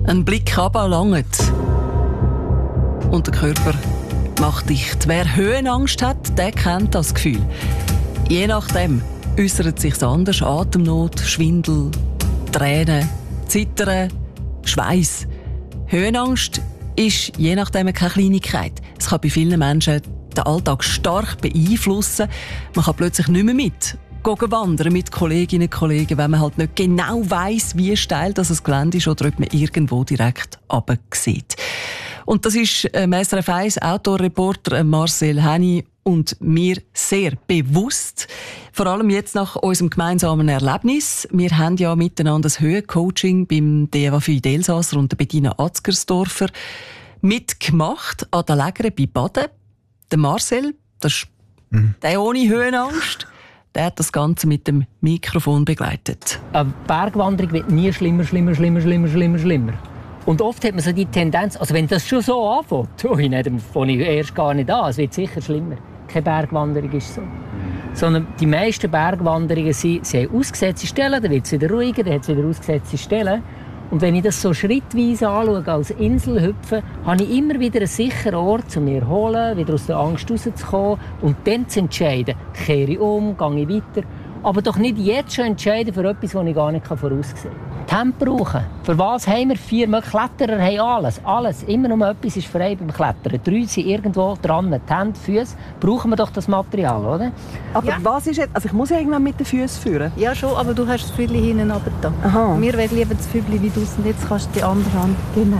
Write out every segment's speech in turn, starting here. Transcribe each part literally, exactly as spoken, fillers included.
Ein Blick runter langt. Und der Körper macht dicht. Wer Höhenangst hat, der kennt das Gefühl. Je nachdem äußert sich anders. Atemnot, Schwindel, Tränen, Zittern, Schweiß. Höhenangst ist je nachdem keine Kleinigkeit. Es kann bei vielen Menschen den Alltag stark beeinflussen. Man kann plötzlich nicht mehr mit gehen wandern mit Kolleginnen und Kollegen, wenn man halt nicht genau weiss, wie steil das Gelände ist oder ob man irgendwo direkt runter sieht. Und das ist ähm, S R F eins Outdoor-Reporter Marcel Henny und mir sehr bewusst. Vor allem jetzt nach unserem gemeinsamen Erlebnis. Wir haben ja miteinander das Höhencoaching beim D W fünf Elsasser und der Bettina Atzgersdorfer mitgemacht an der Lägere bei Baden. Der Marcel, das ist mhm. der ohne Höhenangst, der hat das Ganze mit dem Mikrofon begleitet. Eine Bergwanderung wird nie schlimmer, schlimmer, schlimmer, schlimmer, schlimmer, schlimmer. Und oft hat man so die Tendenz, also wenn das schon so anfängt, dann fange ich erst gar nicht an, es wird sicher schlimmer. Keine Bergwanderung ist so. Sondern die meisten Bergwanderungen sind, sie haben ausgesetzte Stellen, dann wird es wieder ruhiger, dann hat es wieder ausgesetzte Stellen. Und wenn ich das so schrittweise anschaue, als Inselhüpfen, habe ich immer wieder einen sicheren Ort, um mich zu erholen, wieder aus der Angst rauszukommen und dann zu entscheiden, kehre ich um, gehe ich weiter. Aber doch nicht jetzt schon entscheiden für etwas, das ich gar nicht voraussehen kann. Tempo brauchen. Für was haben wir vier? Wir Kletterer haben alles. Alles. Immer nur etwas ist frei beim Klettern. Drei sind irgendwo dran. Die Hände, die Füße. Brauchen wir doch das Material, oder? Aber ja. was ist jetzt? Also ich muss ja irgendwann mit den Füßen führen. Ja schon, aber du hast das Füdli hinten runter da. Aha. Mir will lieber das Füdli wie draussen. Jetzt kannst du die andere Hand. Genau.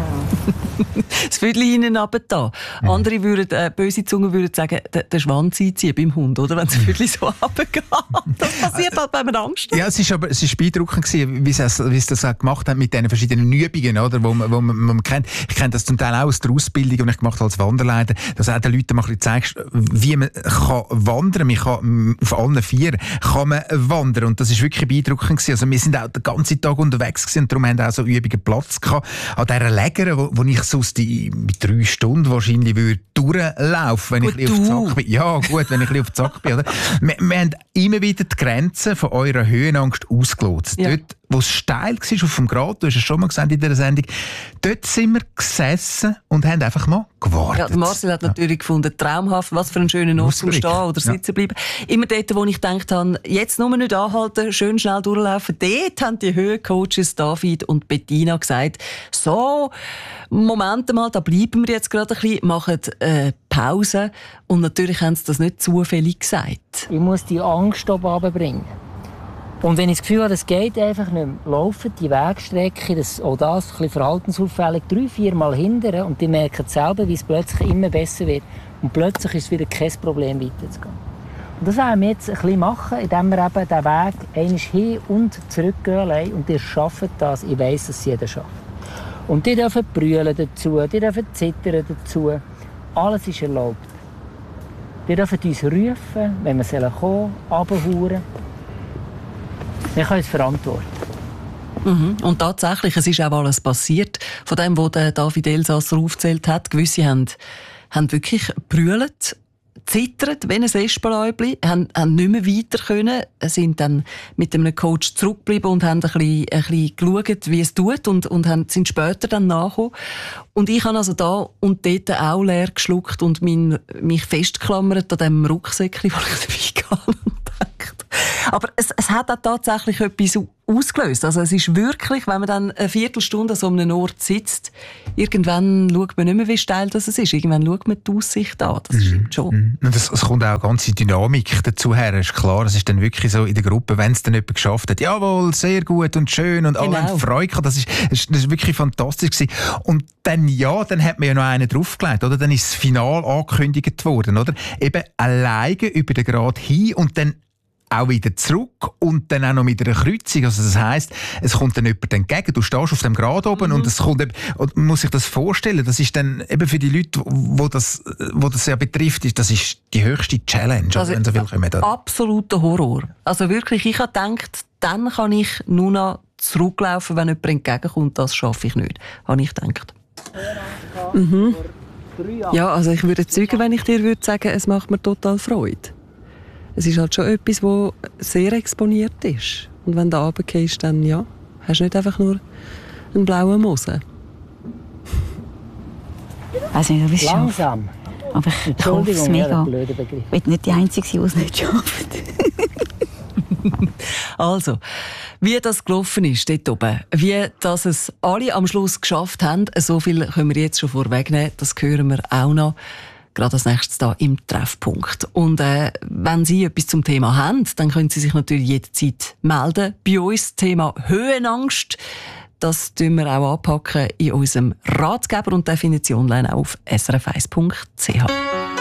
Das Füdli hinten runter da. Mhm. Andere würden, äh, böse Zungen würden sagen, den, den Schwanz einziehen beim Hund, oder? Wenn das Füdli so runtergeht. Das passiert halt, wenn man Angst hat. Ja, es ist aber es ist beeindruckend gewesen, wie sie es, wie sie das auch gemacht haben mit diesen verschiedenen Übungen, oder, wo man, wo man, wo man kennt. Ich kenne das zum Teil auch aus der Ausbildung, die ich gemacht habe als Wanderleiter, dass auch den Leuten mal ein bisschen zeigst, wie man kann wandern. Man kann auf allen Vieren kann man wandern. Und das ist wirklich beeindruckend gewesen. Also wir sind auch den ganzen Tag unterwegs gewesen und darum haben auch so Übungen Platz gehabt. An dieser Lägere, wo, wo ich sonst die, mit drei Stunden wahrscheinlich würde durchlaufen, wenn gut, ich ein bisschen auf den Zack bin. Ja, gut, wenn ich ein bisschen auf den Zack bin, oder? Wir, wir haben immer wieder die Grenzen von eurer Höhenangst ausgelotst. Ja. Dort, wo es steil war auf dem Grat, du hast es schon mal gesagt in dieser Sendung, dort sind wir gesessen und haben einfach mal gewartet. Ja, Marcel hat natürlich ja. gefunden, traumhaft, was für einen schönen Ort zum Stehen oder sitzen bleiben. Ja. Immer dort, wo ich gedacht habe, jetzt nur nicht anhalten, schön schnell durchlaufen, dort haben die Höhencoaches David und Bettina gesagt, so, Moment mal, da bleiben wir jetzt gerade ein bisschen, machen äh, Pause. Und natürlich haben sie das nicht zufällig gesagt. Ich muss die Angst oben runterbringen. Und wenn ich das Gefühl habe, es geht einfach nicht mehr, laufen die Wegstrecke, das, auch das ein bisschen verhaltensauffällig, drei, vier Mal hindern und die merken selber, wie es plötzlich immer besser wird. Und plötzlich ist es wieder kein Problem, weiterzugehen. Und das werden wir jetzt ein bisschen machen, indem wir eben den Weg einmal hin und zurück gehen und ihr schafft das. Ich weiss, dass es jeder schafft. Und die dürfen brüllen dazu, die dürfen zittern dazu. Alles ist erlaubt. Die dürfen uns rufen, wenn wir kommen, runterhauen. Wir können es verantworten. Mhm. Und tatsächlich, es ist auch alles passiert. Von dem, was David Elsasser aufgezählt hat. Gewisse haben, haben wirklich brüllt, zittert, wie ein Espenläubli, haben, haben nicht mehr weiter können, sind dann mit einem Coach zurückgeblieben und haben ein bisschen, ein bisschen geschaut, wie es tut und, und haben, sind später dann nachgekommen. Und ich habe also da und dort auch leer geschluckt und mein, mich festgeklammert an dem Rucksäckchen, das ich dabei hatte. Aber es, es hat auch tatsächlich etwas ausgelöst. Also es ist wirklich, wenn man dann eine Viertelstunde an so einem Ort sitzt, irgendwann schaut man nicht mehr, wie steil das ist. Irgendwann schaut man die Aussicht an. Das stimmt schon. Und es, es kommt auch eine ganze Dynamik dazu her. Es ist klar, es ist dann wirklich so in der Gruppe, wenn es dann jemand geschafft hat, jawohl, sehr gut und schön und alle haben Freude gehabt. Das ist, das ist, das ist wirklich fantastisch gewesen. Und dann, ja, dann hat man ja noch einen draufgelegt, oder? Dann ist das Finale angekündigt worden, oder? Eben alleine über den Grat hin und dann auch wieder zurück und dann auch noch mit einer Kreuzung. Also das heisst, es kommt dann jemand entgegen. Du stehst auf dem Grat oben mhm. und es kommt eben, und man muss sich das vorstellen, das ist dann eben für die Leute, wo das, wo das ja betrifft, das ist die höchste Challenge. Also, wenn so viel kommen, absoluter Horror. Also wirklich, ich habe gedacht, dann kann ich nur noch zurücklaufen, wenn jemand entgegenkommt. Das schaffe ich nicht, habe ich gedacht. Mhm. Ja, also ich würde zeugen, wenn ich dir würde sagen, es macht mir total Freude. Es ist halt schon etwas, das sehr exponiert ist. Und wenn du runtergehst, dann ja, hast du nicht einfach nur einen blauen Mosen. Ich weiss nicht, ob ich es schaffe. Langsam. Aber ich, ich hoffe es mega. Ja, blöder Begriff. Ich will nicht die Einzige sein, die es nicht schafft. Also, wie das gelaufen ist dort oben, wie dass es alle am Schluss geschafft haben, so viel können wir jetzt schon vorwegnehmen, das hören wir auch noch. Gerade als nächstes da im Treffpunkt. Und äh, wenn Sie etwas zum Thema haben, dann können Sie sich natürlich jederzeit melden. Bei uns Thema Höhenangst. Das tun wir auch anpacken in unserem Ratgeber und den finden Sie online auf s r f eins punkt c h.